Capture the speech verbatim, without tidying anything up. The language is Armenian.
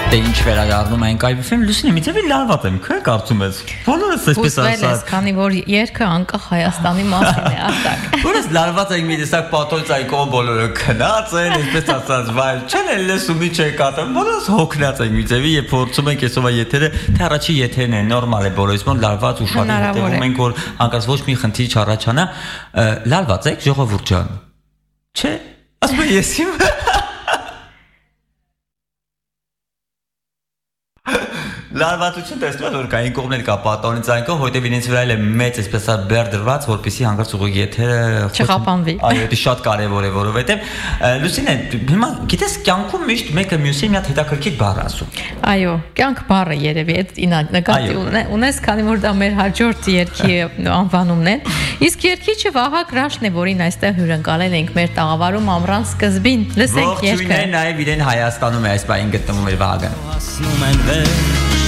Դե ինչ վերադառնում ենք այ ֆիլմ Լուսինե միցեւի լարված եմ քո կարծում ես բոլորս այսպես ասած քանի որ երգը անկախ Հայաստանի մասին է արտակ բոլորս լարված ենք մի տեսակ պատոլծայքով բոլորը քնած են այսպես ասած վայ չեն էլ լսում ինչ է կատարում բոլորս հոգնած ենք միցեւի եւ փորձում ենք այսօրվա եթերը թե առաջի եթերն է նորմալ է բոլորիս մոտ լարված ու շատ հետևում ենք որ անկած ոչ մի խնդիր չառաջանա լարված եք ժողովուրդ ջան չէ ասում ես իմ Լարվածություն տեսնում որ կային կողմներ կա պատոնից այնքան որտեւ իրենց վրա է մեծ այսպես ասած բեր դրված որպեսզի հանգարց ուղիղ եթերը չխափանվի այո դա շատ կարեւոր է որովհետեւ Լուսինե հիմա գիտես կյանքում միշտ մեկը մյուսի մի հատ հետաքրքիր բառ ասում այո կյանք բառը երևի այդ նկատի ունես քանի որ դա մեր հաջորդ երգի անվանումն է իսկ երգիչը Վահագ Ռաշն է որին այստեղ հյուրընկալել ենք մեր տաղավարում ամռան սկզբին լսենք երգը Ողջույն է նաեւ իրեն Հայաստանում է այս բային գտնվում էր Վահագը